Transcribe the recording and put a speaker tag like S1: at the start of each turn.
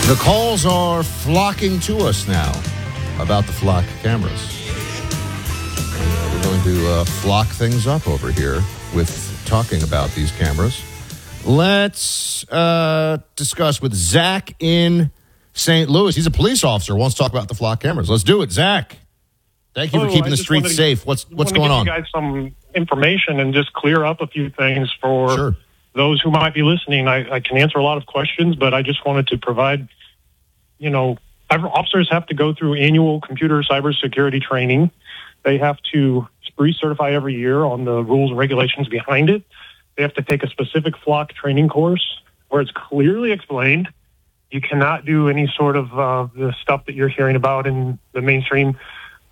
S1: The calls are flocking to us now about the flock cameras. We're going to flock things up over here with talking about these cameras. Let's discuss with Zach in St. Louis. He's a police officer, wants to talk about the flock cameras. Let's do it, Zach. Thank you for keeping the streets safe. What's going on?
S2: Give you guys some information and just clear up a few things for those who might be listening. I can answer a lot of questions, but I just wanted to provide, officers have to go through annual computer cybersecurity training. They have to recertify every year on the rules and regulations behind it. They have to take a specific flock training course where it's clearly explained. You cannot do any sort of the stuff that you're hearing about in the mainstream